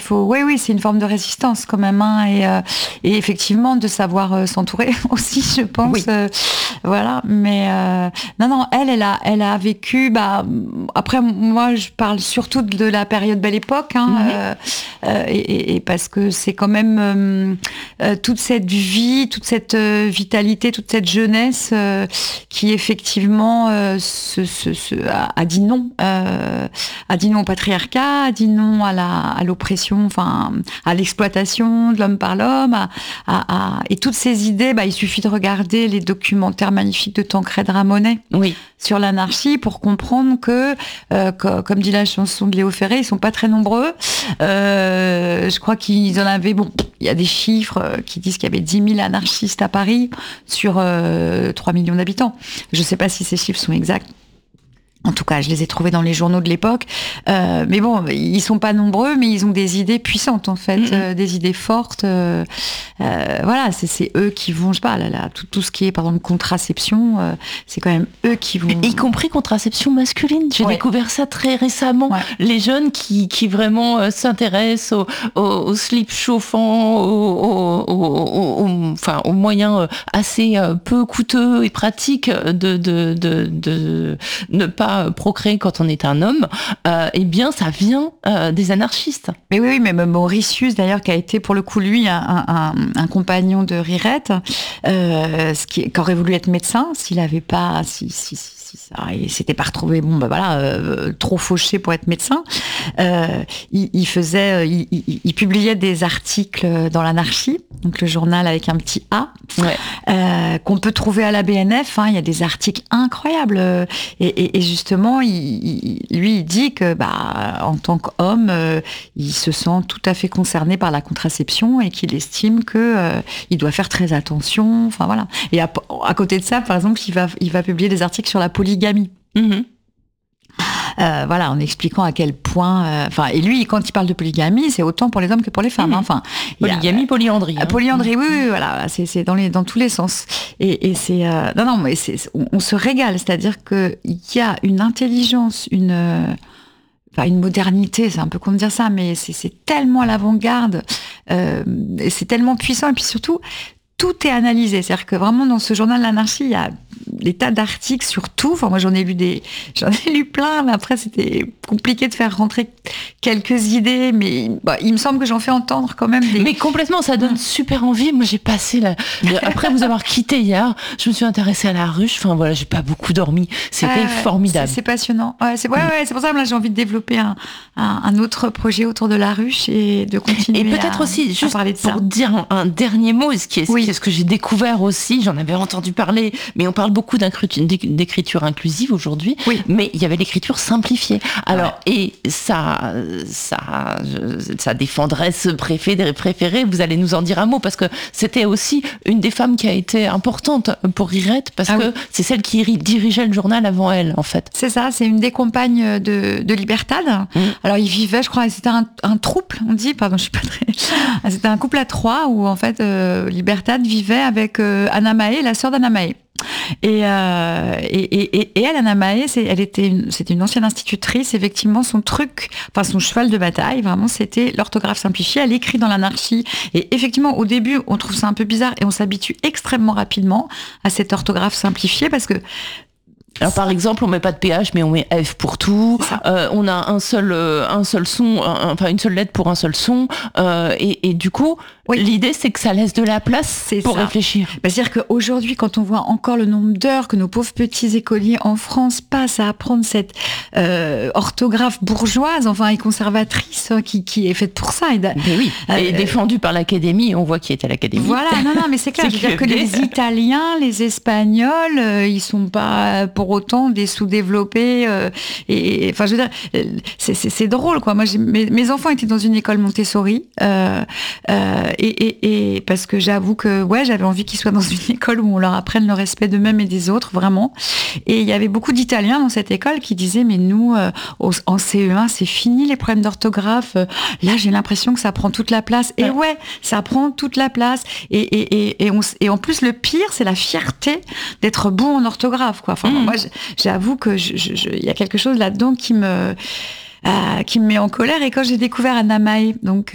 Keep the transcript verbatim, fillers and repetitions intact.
faut, oui, oui, c'est une forme de résistance quand même, hein, et, euh, et effectivement de savoir euh, s'entourer aussi, je pense. Oui. Euh, voilà, mais euh, non, non, elle, elle a, elle a vécu. Bah, après, moi, je parle surtout de la période Belle Époque, hein, Mm-hmm. euh, euh, et, et parce que c'est quand même euh, euh, toute cette vie, toute cette euh, vitalité, toute cette jeunesse euh, qui effectivement euh, se, se, se, a, a dit non, euh, a dit non au patriarcat, a dit non à la, à l'oppression, enfin à l'exploitation de l'homme par l'homme, à, à, à, et toutes ces idées. Bah, il suffit de regarder les documentaires magnifiques de Tancred Ramonet Oui. sur l'anarchie pour comprendre que, euh, que, comme dit la chanson de Léo Ferré, ils sont pas très nombreux. Euh, je crois qu'ils en avaient, bon, il y a des chiffres qui disent qu'il y avait dix mille anarchistes à Paris sur euh, trois millions d'habitants. Je sais pas si ces chiffres sont exacts. En tout cas, je les ai trouvés dans les journaux de l'époque. Euh, mais bon, ils sont pas nombreux, mais ils ont des idées puissantes, en fait, mmh. euh, des idées fortes. Euh, euh, voilà, c'est, c'est eux qui vont, je sais pas, là, là, tout, tout ce qui est, par exemple, contraception, euh, c'est quand même eux qui vont... Y compris contraception masculine. J'ai ouais. découvert ça très récemment. Ouais. Les jeunes qui, qui vraiment euh, s'intéressent aux, aux, aux slips chauffants, aux, aux, aux, aux, enfin, aux moyens euh, assez euh, peu coûteux et pratiques de, de, de, de ne pas procréer quand on est un homme, euh, eh bien, ça vient euh, des anarchistes. Mais oui, oui, mais Mauritius, d'ailleurs, qui a été, pour le coup, lui, un, un, un compagnon de Rirette, euh, ce qui, qui aurait voulu être médecin, s'il n'avait pas... Si, si, si, si ça, il s'était pas retrouvé, bon, ben voilà, euh, trop fauché pour être médecin. Euh, il, il faisait... Il, il, il publiait des articles dans l'Anarchie, donc le journal avec un petit A, ouais. euh, qu'on peut trouver à la B N F. Hein, il y a des articles incroyables. Et, et, et justement, il, il, lui, il dit que, bah, en tant qu'homme, euh, il se sent tout à fait concerné par la contraception et qu'il estime que euh, il doit faire très attention. Enfin voilà. Et à, à côté de ça, par exemple, il va, il va publier des articles sur la polygamie. Mmh. Euh, voilà, en expliquant à quel point, enfin, euh, et lui, quand il parle de polygamie, c'est autant pour les hommes que pour les femmes. Mmh. Enfin, polygamie, a, polyandrie. Hein. Polyandrie, oui, oui, voilà, c'est, c'est dans les, dans tous les sens. Et, et c'est, euh, non, non, mais c'est, on, on se régale, c'est-à-dire que il y a une intelligence, une, euh, enfin, une modernité, c'est un peu comme dire ça, mais c'est, c'est tellement à l'avant-garde, euh, et c'est tellement puissant, et puis surtout. Tout est analysé, c'est-à-dire que vraiment dans ce journal de l'anarchie, il y a des tas d'articles sur tout. Enfin, moi j'en ai lu des, j'en ai lu plein, mais après c'était compliqué de faire rentrer quelques idées. Mais bah, il me semble que j'en fais entendre quand même des. Mais complètement, ça donne super envie. Moi j'ai passé la... après vous avoir quitté hier, je me suis intéressée à la ruche. Enfin voilà, j'ai pas beaucoup dormi. C'était euh, formidable. C'est, c'est passionnant. Ouais, c'est ouais, ouais, c'est pour ça que là j'ai envie de développer un, un, un autre projet autour de la ruche et de continuer. Et peut-être à, aussi juste à parler de pour ça. dire un, un dernier mot, ce qui est oui. ce que j'ai découvert aussi, j'en avais entendu parler, mais on parle beaucoup d'écriture inclusive aujourd'hui, oui. mais il y avait l'écriture simplifiée. Alors, ouais. et ça, ça, ça défendrait ce préfet, préféré, vous allez nous en dire un mot, parce que c'était aussi une des femmes qui a été importante pour Rirette, parce ah que oui. c'est celle qui dirigeait le journal avant elle, en fait. C'est ça, c'est une des compagnes de, de Libertad. Mmh. Alors, ils vivaient, je crois, c'était un, un trouble, on dit, pardon, je suis pas très... C'était un couple à trois, où en fait, euh, Libertad vivait avec euh, Anna Mae, la sœur d'Anna Mae. Et, euh, et, et, et elle, Anna Mae, c'est, elle était une, c'était une ancienne institutrice. Effectivement, son truc, enfin son cheval de bataille, vraiment, c'était l'orthographe simplifiée. Elle écrit dans l'anarchie. Et effectivement, au début, on trouve ça un peu bizarre et on s'habitue extrêmement rapidement à cette orthographe simplifiée parce que alors par exemple, on met pas de P H, mais on met F pour tout. Euh, on a un seul, euh, un seul son, un, enfin une seule lettre pour un seul son. Euh, et, et du coup, oui. l'idée c'est que ça laisse de la place c'est pour ça. réfléchir. Bah, c'est-à-dire qu'aujourd'hui, quand on voit encore le nombre d'heures que nos pauvres petits écoliers en France passent à apprendre cette euh, orthographe bourgeoise, enfin et conservatrice, hein, qui, qui est faite pour ça. Et, mais oui. Euh, et défendue par l'Académie, on voit qui est à l'Académie. Voilà, non, non, mais c'est clair. C'est je veux dire que les Italiens, les Espagnols, euh, ils sont pas pour autant des sous-développés euh, et enfin je veux dire c'est, c'est, c'est drôle quoi. Moi j'ai, mes, mes enfants étaient dans une école Montessori euh, euh, et, et, et parce que j'avoue que ouais j'avais envie qu'ils soient dans une école où on leur apprenne le respect d'eux-mêmes et des autres vraiment. Et il y avait beaucoup d'Italiens dans cette école qui disaient mais nous euh, au, en C E un c'est fini les problèmes d'orthographe, là j'ai l'impression que ça prend toute la place. Et ouais ça prend toute la place et, et, et, et, on, et en plus le pire c'est la fierté d'être bon en orthographe quoi. Enfin mmh. moi j'avoue que je, je, je, y a quelque chose là-dedans qui me, euh, qui me met en colère. Et quand j'ai découvert Anna Mae, donc